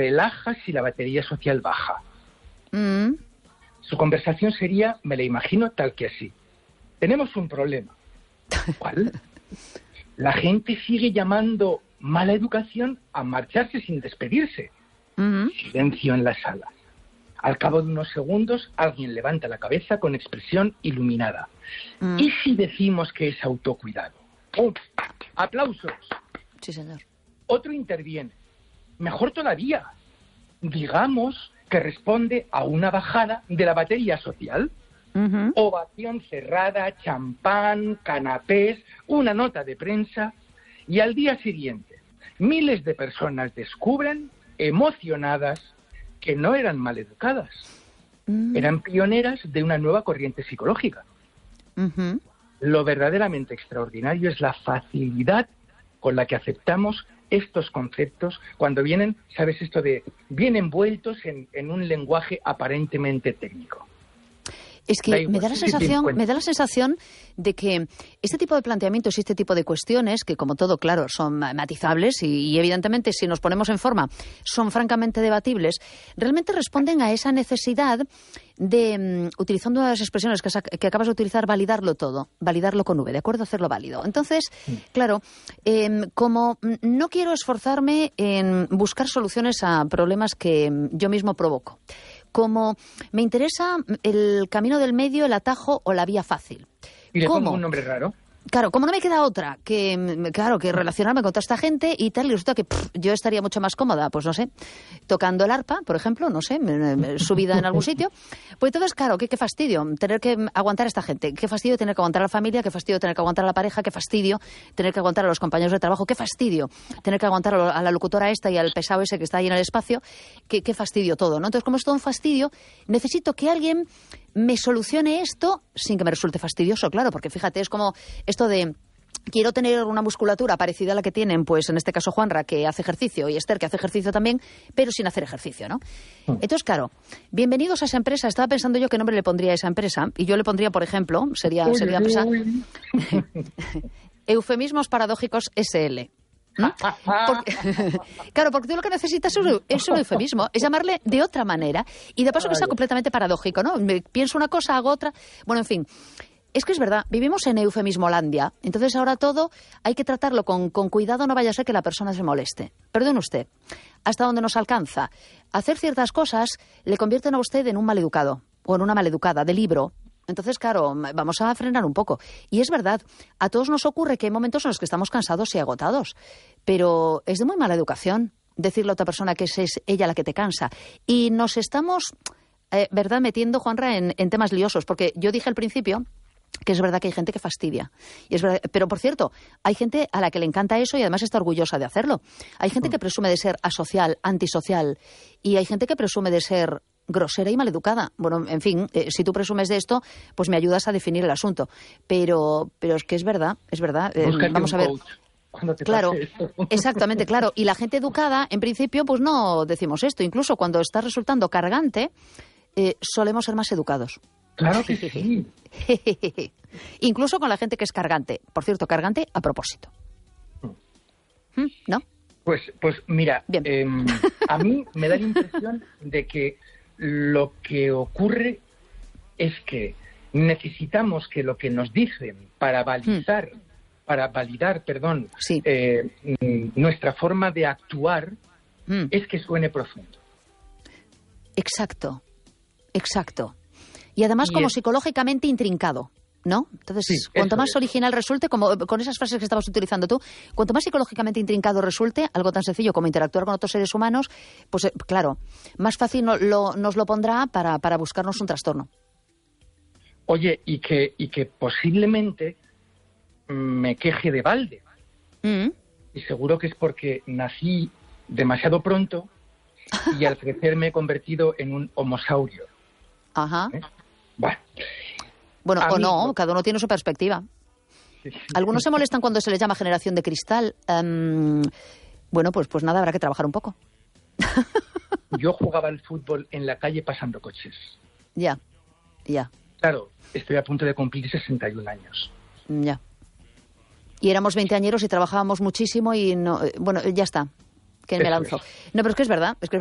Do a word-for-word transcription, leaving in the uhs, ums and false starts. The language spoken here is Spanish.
relaja si la batería social baja. Mm. Su conversación sería, me la imagino tal que así. Tenemos un problema. ¿Cuál? La gente sigue llamando mala educación a marcharse sin despedirse. Mm. Silencio en la sala. Al cabo de unos segundos, alguien levanta la cabeza con expresión iluminada. Mm. ¿Y si decimos que es autocuidado? ¡Pum! ¡Aplausos! Sí, señor. Otro interviene. Mejor todavía. Digamos que responde a una bajada de la batería social. Uh-huh. Ovación cerrada, champán, canapés, una nota de prensa. Y al día siguiente, miles de personas descubren, emocionadas, que no eran maleducadas. Mm. Eran pioneras de una nueva corriente psicológica. Uh-huh. Lo verdaderamente extraordinario es la facilidad con la que aceptamos estos conceptos cuando vienen, ¿sabes esto de...? Bien envueltos en, en un lenguaje aparentemente técnico. Es que Da igual, me da la sí que te sensación, encuentro. me da la sensación de que este tipo de planteamientos y este tipo de cuestiones, que como todo, claro, son matizables y, y evidentemente si nos ponemos en forma son francamente debatibles, realmente responden a esa necesidad de, um, utilizando una de las expresiones que, que acabas de utilizar, validarlo todo, validarlo con V, ¿de acuerdo? Hacerlo válido. Entonces, claro, eh, como no quiero esforzarme en buscar soluciones a problemas que yo mismo provoco, como me interesa el camino del medio, el atajo o la vía fácil. Y le ¿Cómo? pongo un nombre raro. Claro, como no me queda otra que, claro, que relacionarme con toda esta gente y tal, y resulta que pff, yo estaría mucho más cómoda, pues no sé, tocando el arpa, por ejemplo, no sé, me- me- subida en algún sitio. Pues entonces, claro, qué, qué fastidio tener que aguantar a esta gente, qué fastidio tener que aguantar a la familia, qué fastidio tener que aguantar a la pareja, qué fastidio tener que aguantar a los compañeros de trabajo, qué fastidio tener que aguantar a lo- a la locutora esta y al pesado ese que está ahí en el espacio, qué, qué fastidio todo, ¿no? Entonces, como es todo un fastidio, necesito que alguien me solucione esto sin que me resulte fastidioso, claro, porque fíjate, es como esto de quiero tener una musculatura parecida a la que tienen, pues en este caso Juanra, que hace ejercicio, y Esther, que hace ejercicio también, pero sin hacer ejercicio, ¿no? Entonces, claro, bienvenidos a esa empresa. Estaba pensando yo qué nombre le pondría a esa empresa, y yo le pondría, por ejemplo, sería, Uy, sería uy, empresa uy. Eufemismos Paradójicos S L. ¿Mm? Porque, claro, porque tú lo que necesitas es un, es un eufemismo, es llamarle de otra manera, y de paso que sea completamente paradójico, ¿no? Me pienso una cosa, hago otra. Bueno, en fin, es que es verdad, vivimos en eufemismolandia, entonces ahora todo hay que tratarlo con, con cuidado, no vaya a ser que la persona se moleste. Perdone usted, hasta donde nos alcanza. Hacer ciertas cosas le convierten a usted en un maleducado, o en una maleducada, de libro. Entonces, claro, vamos a frenar un poco. Y es verdad, a todos nos ocurre que hay momentos en los que estamos cansados y agotados, pero es de muy mala educación decirle a otra persona que es, es ella la que te cansa. Y nos estamos, eh, ¿verdad?, metiendo, Juanra, en, en temas liosos, porque yo dije al principio que es verdad que hay gente que fastidia. Y es verdad, pero, por cierto, hay gente a la que le encanta eso y además está orgullosa de hacerlo. Hay gente que presume de ser asocial, antisocial, y hay gente que presume de ser grosera y maleducada. Bueno, en fin, eh, si tú presumes de esto, pues me ayudas a definir el asunto. Pero, pero es que es verdad, es verdad. Eh, Búscate vamos un a ver. coach cuando te Claro, pase esto. exactamente, claro. Y la gente educada, en principio, pues no decimos esto. Incluso cuando está resultando cargante, eh, solemos ser más educados. Claro que sí. Incluso con la gente que es cargante. Por cierto, cargante a propósito. ¿Mm? ¿No? Pues, pues mira, Bien. eh, a mí me da la impresión de que lo que ocurre es que necesitamos que lo que nos dicen para validar, mm. para validar, perdón, sí. eh, nuestra forma de actuar mm. es que suene profundo. Exacto, exacto. Y además y como es... psicológicamente intrincado, ¿no? Entonces, sí, cuanto más es. original resulte, como con esas frases que estabas utilizando tú, cuanto más psicológicamente intrincado resulte, algo tan sencillo como interactuar con otros seres humanos, pues eh, claro, más fácil no, lo, nos lo pondrá para, para buscarnos un trastorno. Oye, y que, y que posiblemente me queje de balde. Mm. Y seguro que es porque nací demasiado pronto y al crecer me he convertido en un homosaurio. Ajá. ¿Eh? Bueno, bueno o mí, no, no, cada uno tiene su perspectiva. Sí, sí, Algunos sí. se molestan cuando se les llama generación de cristal. Um, bueno, pues, pues nada, habrá que trabajar un poco. Yo jugaba al fútbol en la calle pasando coches. Ya, ya. Claro, estoy a punto de cumplir sesenta y un años. Ya. Y éramos veinteañeros y trabajábamos muchísimo y no, bueno, ya está, que me lanzo. No, pero es que es verdad, es que